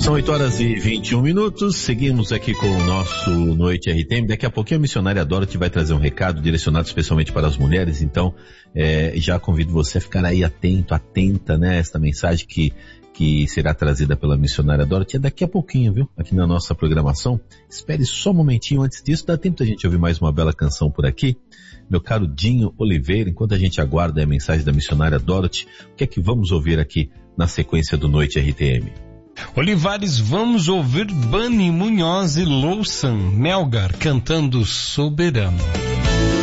São 8h21, seguimos aqui com o nosso Noite RTM. Daqui a pouquinho a missionária Dorothy vai trazer um recado direcionado especialmente para as mulheres, então já convido você a ficar aí atento, atenta, né, esta mensagem que será trazida pela missionária Dorothy é daqui a pouquinho, viu? Aqui na nossa programação. Espere só um momentinho antes disso, dá tempo da gente ouvir mais uma bela canção por aqui. Meu caro Dinho Oliveira, enquanto a gente aguarda a mensagem da missionária Dorothy, o que é que vamos ouvir aqui na sequência do Noite RTM? Olivares, vamos ouvir Bani Munhoz e Louçan Melgar cantando Soberano.